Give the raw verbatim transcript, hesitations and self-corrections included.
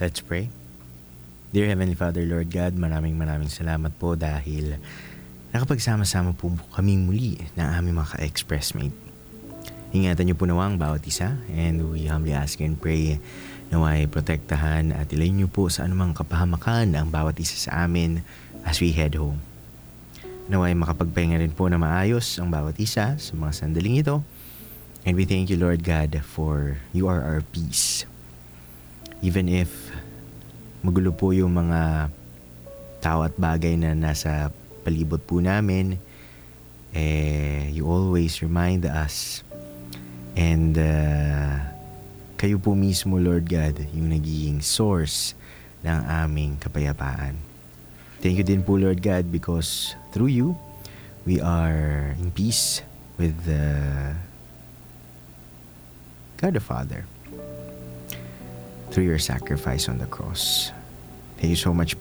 Let's pray. Dear Heavenly Father, Lord God, maraming maraming salamat po dahil nakapagsama-sama po kami muli na aming mga ka-expressmate. Ingatan niyo po nawa ang bawat isa, and we humbly ask and pray naway protektahan at ilayin niyo po sa anumang kapahamakan ang bawat isa sa amin as we head home. Naway makapagpahinga rin po na maayos ang bawat isa sa mga sandaling ito. And we thank you, Lord God, for you are our peace. Even if magulo po yung mga tao at bagay na nasa palibot po namin, eh, you always remind us. And uh, kayo po mismo, Lord God, yung nagiging source ng aming kapayapaan. Thank you din po, Lord God, because through you, we are in peace with uh, God the Father through your sacrifice on the cross. Thank you so much